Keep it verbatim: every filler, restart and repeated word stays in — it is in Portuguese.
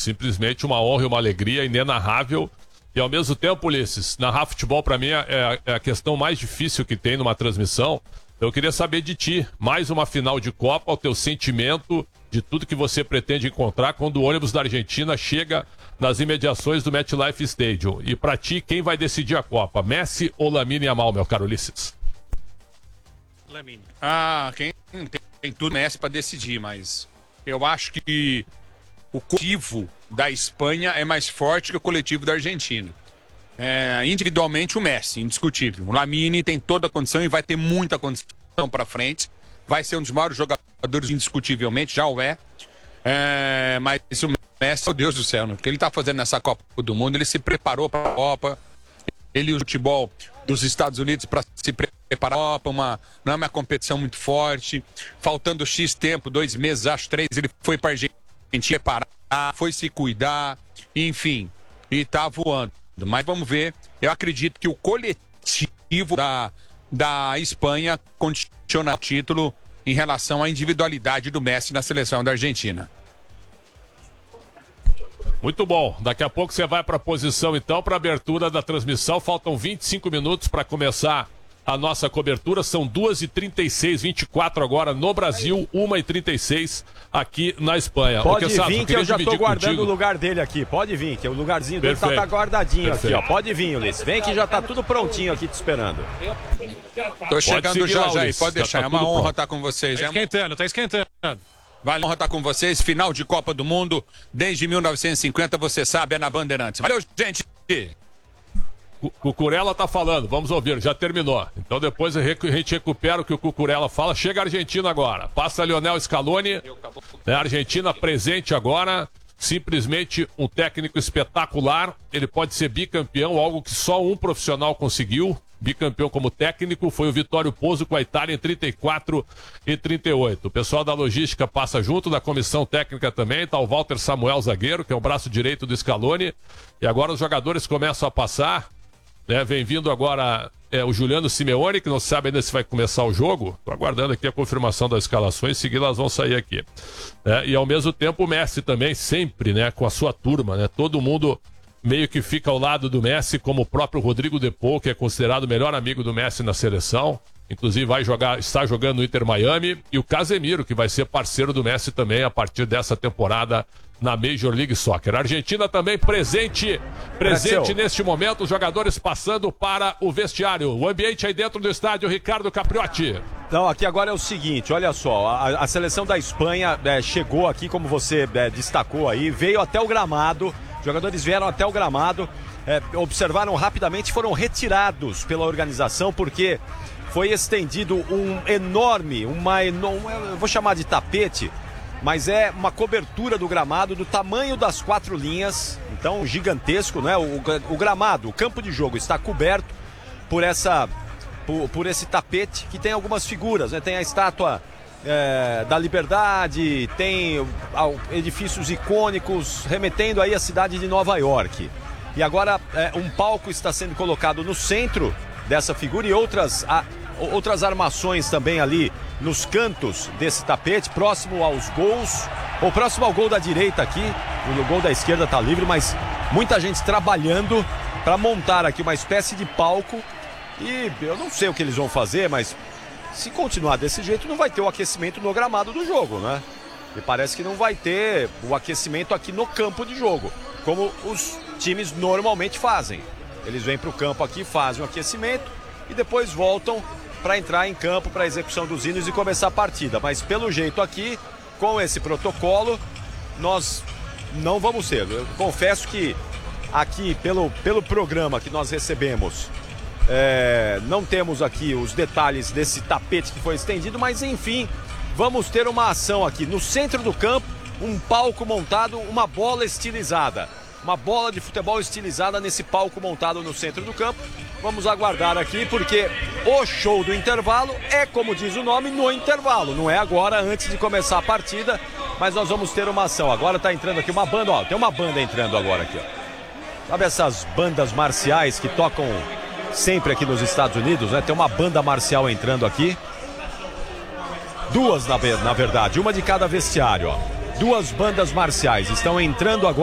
Simplesmente uma honra e uma alegria inenarrável. E ao mesmo tempo, Ulisses, narrar futebol para mim é, é a questão mais difícil que tem numa transmissão. Eu queria saber de ti, mais uma final de Copa, o teu sentimento de tudo que você pretende encontrar quando o ônibus da Argentina chega nas imediações do MetLife Stadium. E para ti, quem vai decidir a Copa? Messi ou Lamine Yamal, meu caro Ulisses? Lamine. Ah, quem tem, tem tudo Messi para decidir, mas eu acho que o coletivo da Espanha é mais forte que o coletivo da Argentina. É, individualmente o Messi, indiscutível. O Lamine tem toda a condição e vai ter muita condição para frente. Vai ser um dos maiores jogadores indiscutivelmente, já o é. é mas o Messi, meu Deus do céu, né? O que ele está fazendo nessa Copa do Mundo, ele se preparou para a Copa. Ele e o futebol dos Estados Unidos para se preparar para a Copa, uma, não é uma competição muito forte. Faltando X tempo, dois meses, acho três, ele foi para a Argentina preparar, foi se cuidar, enfim, e está voando. Mas vamos ver, eu acredito que o coletivo da, da Espanha condiciona o título em relação à individualidade do Messi na seleção da Argentina. Muito bom, daqui a pouco você vai para a posição então, para a abertura da transmissão. Faltam vinte e cinco minutos para começar a nossa cobertura, são duas e trinta e seis, vinte e quatro agora no Brasil, uma e trinta e seis aqui na Espanha. Pode Quesado, vir que eu já tô guardando contigo. o lugar dele aqui, pode vir, que o lugarzinho dele tá, tá guardadinho. Perfeito. Aqui, ó, pode vir, Ulisses, vem que já tá tudo prontinho aqui te esperando. Tô chegando já, já, aí, pode deixar, tá é uma honra pronto. estar com vocês. Tá esquentando, tá esquentando. Vale, honra estar com vocês, final de Copa do Mundo, desde mil novecentos e cinquenta, você sabe, é na Bandeirantes. Valeu, gente! Cucurella tá falando, vamos ouvir, já terminou. Então depois a gente recupera o que o Cucurella fala. Chega a Argentina agora, passa Lionel Scaloni, né, Argentina presente agora, simplesmente um técnico espetacular. Ele pode ser bicampeão, algo que só um profissional conseguiu. Bicampeão como técnico foi o Vittorio Pozzo com a Itália em trinta e quatro e trinta e oito. O pessoal da logística passa junto, da comissão técnica também, tá o Walter Samuel, zagueiro, que é o braço direito do Scaloni. E agora os jogadores começam a passar. É, vem vindo agora é, o Juliano Simeone, que não sabe ainda se vai começar o jogo. Estou aguardando aqui a confirmação das escalações, em seguida elas vão sair aqui. É, e ao mesmo tempo o Messi também, sempre, né, com a sua turma, né, todo mundo meio que fica ao lado do Messi, como o próprio Rodrigo De Paul, que é considerado o melhor amigo do Messi na seleção. Inclusive vai jogar, está jogando no Inter Miami. E o Casemiro, que vai ser parceiro do Messi também a partir dessa temporada na Major League Soccer. A Argentina também presente, presente é neste momento, os jogadores passando para o vestiário. O ambiente aí dentro do estádio, Ricardo Capriotti. Então, aqui agora é o seguinte, olha só, a, a seleção da Espanha é, chegou aqui, como você é, destacou aí, veio até o gramado, os jogadores vieram até o gramado, é, observaram rapidamente, foram retirados pela organização, porque foi estendido um enorme, uma enorme, eu vou chamar de tapete, mas é uma cobertura do gramado do tamanho das quatro linhas, então gigantesco, né? O, o gramado, o campo de jogo está coberto por essa, por, por esse tapete que tem algumas figuras, né? Tem a estátua é, da Liberdade, tem edifícios icônicos remetendo aí à cidade de Nova York. E agora é, um palco está sendo colocado no centro dessa figura e outras, a, outras armações também ali nos cantos desse tapete, próximo aos gols, ou próximo ao gol da direita aqui, o gol da esquerda está livre, mas muita gente trabalhando para montar aqui uma espécie de palco e eu não sei o que eles vão fazer, mas se continuar desse jeito não vai ter o aquecimento no gramado do jogo, né? E parece que não vai ter o aquecimento aqui no campo de jogo, como os times normalmente fazem. Eles vêm para o campo aqui, fazem o aquecimento e depois voltam para entrar em campo para a execução dos hinos e começar a partida. Mas pelo jeito aqui, com esse protocolo, nós não vamos ter. Eu confesso que aqui, pelo, pelo programa que nós recebemos, é, não temos aqui os detalhes desse tapete que foi estendido, mas enfim, vamos ter uma ação aqui no centro do campo, um palco montado, uma bola estilizada. Uma bola de futebol estilizada nesse palco montado no centro do campo. Vamos aguardar aqui, porque o show do intervalo é, como diz o nome, no intervalo. Não é agora, antes de começar a partida, mas nós vamos ter uma ação. Agora tá entrando aqui uma banda, ó, tem uma banda entrando agora aqui, ó. Sabe essas bandas marciais que tocam sempre aqui nos Estados Unidos, né? Tem uma banda marcial entrando aqui. Duas, na, na verdade, uma de cada vestiário, ó. Duas bandas marciais estão entrando agora.